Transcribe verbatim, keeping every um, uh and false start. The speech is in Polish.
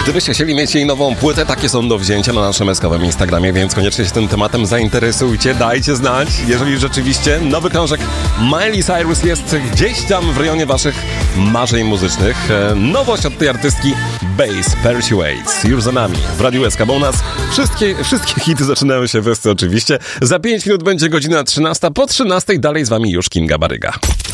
Gdybyście chcieli mieć jej nową płytę, takie są do wzięcia na naszym eskowym Instagramie, więc koniecznie się tym tematem zainteresujcie, dajcie znać, jeżeli rzeczywiście nowy krążek Miley Cyrus jest gdzieś tam w rejonie waszych marzeń muzycznych. Nowość od tej artystki Bass Persuades już za nami w Radiu S K, bo u nas wszystkie, wszystkie hity zaczynają się westy oczywiście. Za pięć minut będzie godzina trzynasta, po trzynastej dalej z wami już Kinga Baryga.